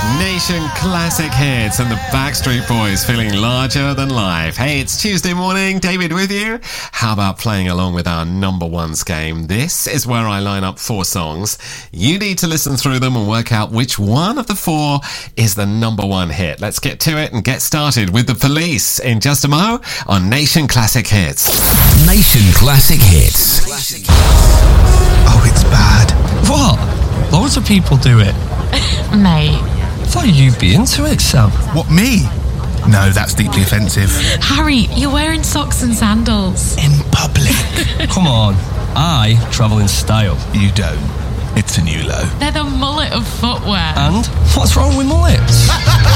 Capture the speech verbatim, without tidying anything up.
Nation Classic Hits and the Backstreet Boys feeling larger than life. Hey, it's Tuesday morning, David with you. How about playing along with our number ones game? This is where I line up four songs. You need to listen through them and work out which one of the four is the number one hit. Let's get to it and get started with The Police in just a mo on Nation Classic Hits. Nation Classic Hits. Oh, it's bad. What? Loads of people do it. Mate. I thought you'd be into it, Sam. What, me? No, that's deeply offensive. Harry, you're wearing socks and sandals. In public. Come on. I travel in style. You don't. It's a new low. They're the mullet of footwear. And what's wrong with mullets?